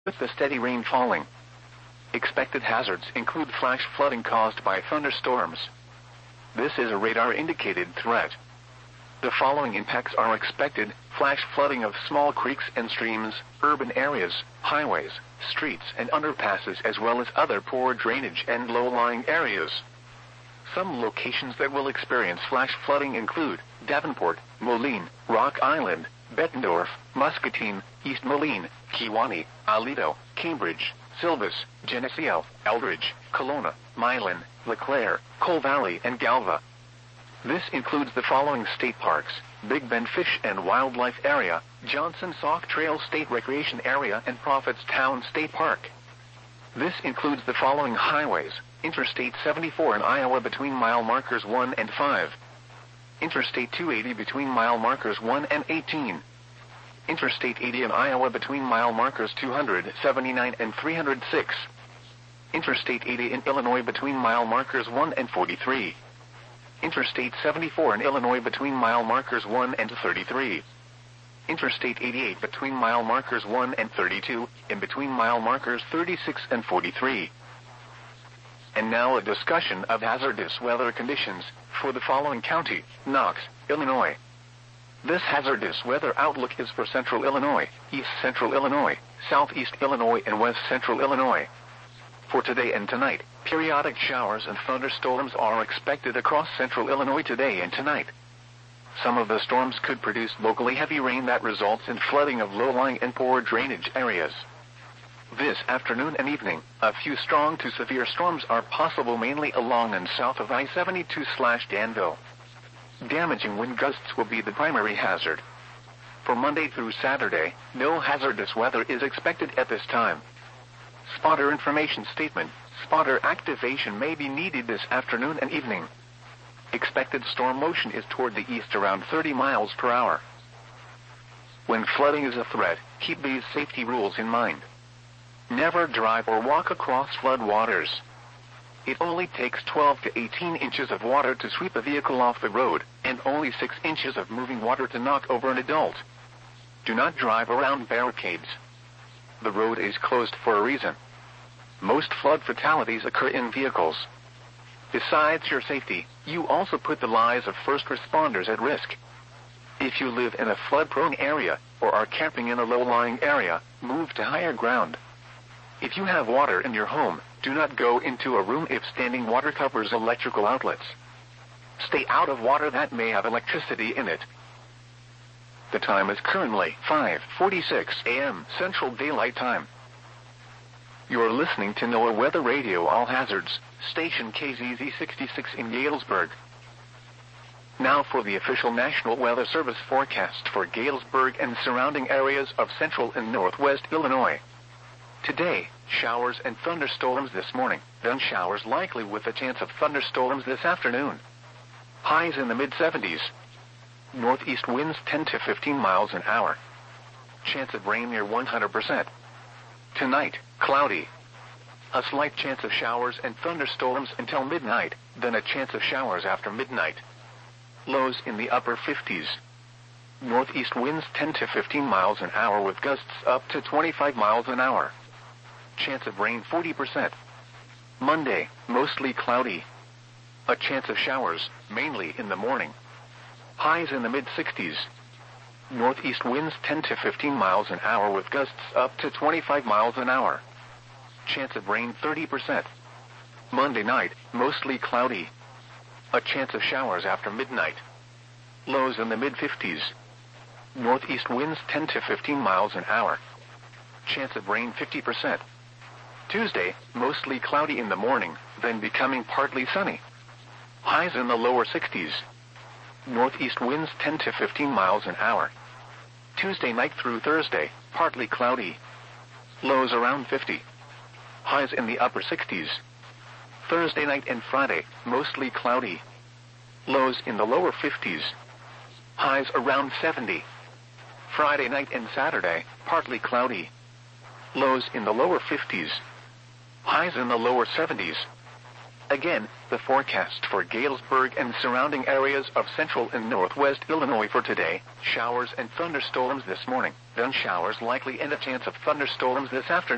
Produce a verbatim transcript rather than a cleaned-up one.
with the steady rain falling. Expected hazards include flash flooding caused by thunderstorms. This is a radar-indicated threat. The following impacts are expected: flash flooding of small creeks and streams, urban areas, highways, streets and underpasses, as well as other poor drainage and low-lying areas. Some locations that will experience flash flooding include Davenport, Moline, Rock Island, Bettendorf, Muscatine, East Moline, Kewanee, Aledo, Cambridge, Silvis, Geneseo, Eldridge, Kelowna, Milan, LeClaire, Coal Valley and Galva. This includes the following state parks: Big Bend Fish and Wildlife Area, Johnson Sauk Trail State Recreation Area and Prophetstown State Park. This includes the following highways: Interstate seventy-four in Iowa between mile markers one and five. Interstate two eighty between mile markers one and eighteen. Interstate eighty in Iowa between mile markers two seventy-nine and three oh six. Interstate eighty in Illinois between mile markers one and forty-three. Interstate seventy-four in Illinois between mile markers one and thirty-three. Interstate eighty-eight between mile markers one and thirty-two, and between mile markers thirty-six and forty-three. And now a discussion of hazardous weather conditions for the following county: Knox, Illinois. This hazardous weather outlook is for central Illinois, east central Illinois, southeast Illinois and west central Illinois. For today and tonight, periodic showers and thunderstorms are expected across central Illinois today and tonight. Some of the storms could produce locally heavy rain that results in flooding of low-lying and poor drainage areas. This afternoon and evening, a few strong to severe storms are possible, mainly along and south of I seventy-two slash Danville. Damaging wind gusts will be the primary hazard. For Monday through Saturday, no hazardous weather is expected at this time. Spotter information statement: spotter activation may be needed this afternoon and evening. Expected storm motion is toward the east around thirty miles per hour. When flooding is a threat, keep these safety rules in mind. Never drive or walk across flood waters. It only takes twelve to eighteen inches of water to sweep a vehicle off the road, and only six inches of moving water to knock over an adult. Do not drive around barricades. The road is closed for a reason. Most flood fatalities occur in vehicles. Besides your safety, you also put the lives of first responders at risk. If you live in a flood-prone area, or are camping in a low-lying area, move to higher ground. If you have water in your home, do not go into a room if standing water covers electrical outlets. Stay out of water that may have electricity in it. The time is currently five forty-six a m Central Daylight Time. You are listening to NOAA Weather Radio All Hazards, station K Z Z sixty-six in Galesburg. Now for the official National Weather Service forecast for Galesburg and surrounding areas of central and northwest Illinois. Today, showers and thunderstorms this morning, then showers likely with a chance of thunderstorms this afternoon. Highs in the mid seventies. Northeast winds ten to fifteen miles an hour. Chance of rain near one hundred percent. Tonight, cloudy. A slight chance of showers and thunderstorms until midnight, then a chance of showers after midnight. Lows in the upper fifties. Northeast winds ten to fifteen miles an hour with gusts up to twenty-five miles an hour. Chance of rain forty percent. Monday, mostly cloudy. A chance of showers, mainly in the morning. Highs in the mid sixties. Northeast winds ten to fifteen miles an hour with gusts up to twenty-five miles an hour. Chance of rain thirty percent. Monday night, mostly cloudy. A chance of showers after midnight. Lows in the mid fifties. Northeast winds ten to fifteen miles an hour. Chance of rain fifty percent. Tuesday, mostly cloudy in the morning, then becoming partly sunny. Highs in the lower sixties. Northeast winds ten to fifteen miles an hour. Tuesday night through Thursday, partly cloudy. Lows around fifty. Highs in the upper sixties. Thursday night and Friday, mostly cloudy. Lows in the lower fifties. Highs around seventy. Friday night and Saturday, partly cloudy. Lows in the lower fifties. Highs in the lower seventies. Again, the forecast for Galesburg and surrounding areas of central and northwest Illinois for today: showers and thunderstorms this morning, then showers likely and a chance of thunderstorms this afternoon.